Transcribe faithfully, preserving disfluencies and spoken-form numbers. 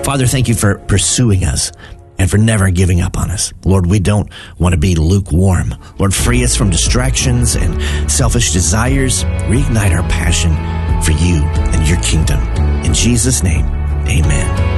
Father, thank you for pursuing us and for never giving up on us. Lord, we don't want to be lukewarm. Lord, free us from distractions and selfish desires. Reignite our passion for you and your kingdom. In Jesus' name, amen.